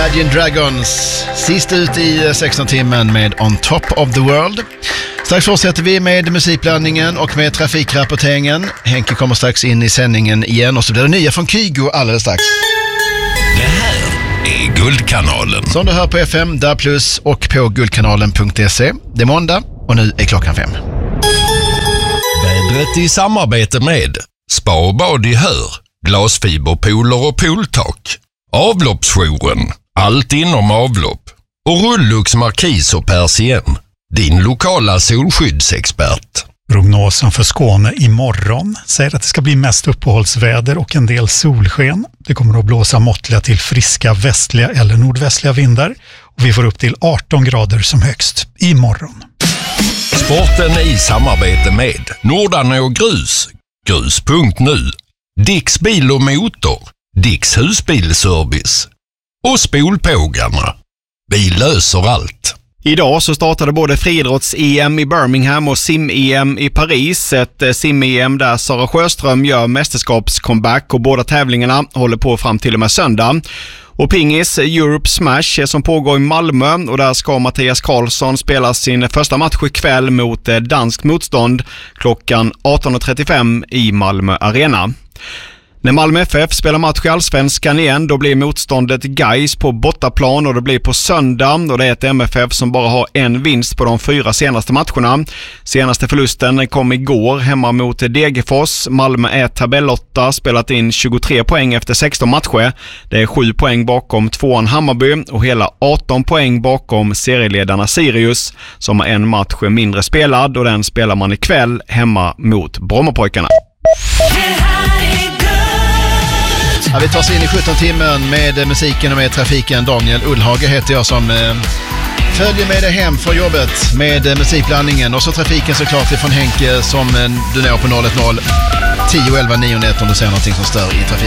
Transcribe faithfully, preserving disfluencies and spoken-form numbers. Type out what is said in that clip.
Imagine Dragons, sist ut i sexton timmen med On Top of the World. Strax fortsätter vi med musikblandningen och med trafikrapporteringen. Henke kommer strax in i sändningen igen och så blir det nya från Kygo alldeles strax. Det här är Guldkanalen. Som du hör på F M, där plus och på guldkanalen punkt se. Det är måndag och nu är klockan fem. Vädret i samarbete med Spa och bad i Hör, glasfiberpooler och pooltak, avloppsjouren, allt inom avlopp och Rullux Markis och Persien, din lokala solskyddsexpert. Prognosen för Skåne imorgon säger att det ska bli mest uppehållsväder och en del solsken. Det kommer att blåsa måttliga till friska västliga eller nordvästliga vindar och vi får upp till arton grader som högst imorgon. Sporten i samarbete med Nordarna och Grus, grus punkt nu, Dicks bil och motor, Dicks husbilservice och Spolpågarna. Vi löser allt. Idag så startade både friidrotts-E M i Birmingham och sim-E M i Paris. Ett sim-E M där Sara Sjöström gör mästerskapscomeback och båda tävlingarna håller på fram till och med söndag. Och pingis, Europe Smash som pågår i Malmö och där ska Mattias Karlsson spela sin första match ikväll mot danskt motstånd klockan arton och trettiofem i Malmö Arena. När Malmö F F spelar match i Allsvenskan igen, då blir motståndet Gais på bortaplan och det blir på söndag och det är ett M F F som bara har en vinst på de fyra senaste matcherna. Senaste förlusten kom igår hemma mot Degerfors. Malmö är tabellotta, spelat in tjugotre poäng efter sexton matcher. Det är sju poäng bakom tvåan Hammarby och hela arton poäng bakom serieledarna Sirius som har en match mindre spelad och den spelar man ikväll hemma mot Brommapojkarna. Ja, vi tar oss in i sjutton timmen med musiken och med trafiken. Daniel Ullhage heter jag som eh, följer med dig hem från jobbet med eh, musikblandningen. Och så trafiken såklart ifrån Henke som eh, du når på noll ett noll tio elva nio ett om du ser någonting som stör i trafiken.